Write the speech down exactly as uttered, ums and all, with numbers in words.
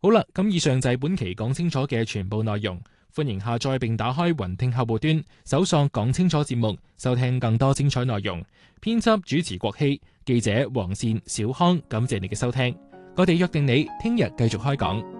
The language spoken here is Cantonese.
好啦，咁以上就係本期講清楚嘅全部內容。歡迎下載並打開雲聽客戶端，搜索講清楚節目，收聽更多精彩內容。編輯主持國希，記者黃善、小康，感謝你嘅收聽。我哋約定你聽日繼續開講。